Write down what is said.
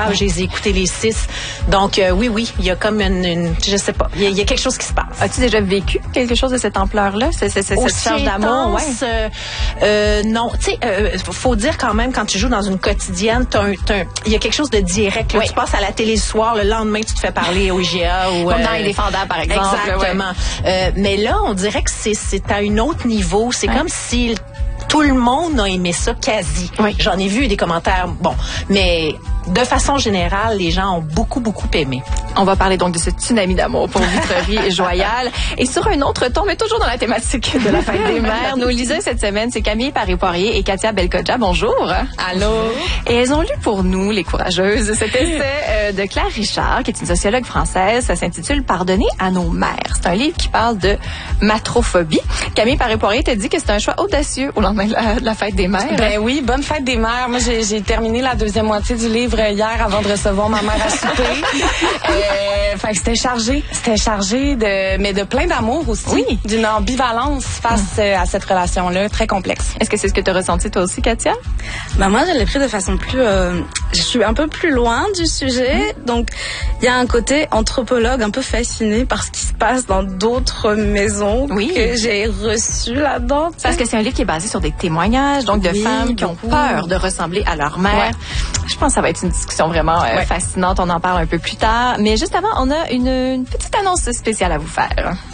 capable. Je les ai écoutés les 6. Donc, oui, il y a comme je sais pas, il y a quelque chose qui se passe. As-tu déjà vécu quelque chose de cette ampleur-là? Cette charge d'amour? Non. Tu sais, faut dire quand même, quand tu joues dans une quotidienne, il y a quelque chose de direct. Là. Tu passes à la télé le soir, le lendemain, tu te fais parler au IGA. Comme dans Indéfendable, par exemple. Exactement. Mais là, on dirait que c'est à un autre niveau. C'est comme si tout le monde a aimé ça quasi. Oui. J'en ai vu des commentaires. Bon, mais de façon générale, les gens ont beaucoup, beaucoup aimé. On va parler donc de ce tsunami d'amour pour Vitrerie Joyal. Et sur un autre ton, mais toujours dans la thématique de la fête des mères, nos liseuses cette semaine, c'est Camille Paré-Poirier et Katia Belkhodja. Bonjour. Allô. Et elles ont lu pour nous, les courageuses, cet essai de Claire Richard, qui est une sociologue française. Ça s'intitule « Pardonner à nos mères ». C'est un livre qui parle de matrophobie. Camille Paré-Poirier t'a dit que c'est un choix audacieux au lendemain de la fête des mères. Ben oui, bonne fête des mères. Moi, j'ai terminé la deuxième moitié du livre hier avant de recevoir ma mère à souper. Fait que c'était chargé mais de plein d'amour aussi. Oui. D'une ambivalence face à cette relation-là, très complexe. Est-ce que c'est ce que tu as ressenti toi aussi, Katia? Ben moi, je l'ai pris de façon plus... je suis un peu plus loin du sujet. Donc, il y a un côté anthropologue un peu fasciné par ce qui se passe dans d'autres maisons que j'ai reçues là-dedans. Parce que c'est un livre qui est basé sur des témoignages, donc de femmes qui ont peur de ressembler à leur mère. Ouais. Je pense que ça va être une discussion vraiment fascinante. On en parle un peu plus tard. Mais juste avant, on a une petite annonce spéciale à vous faire.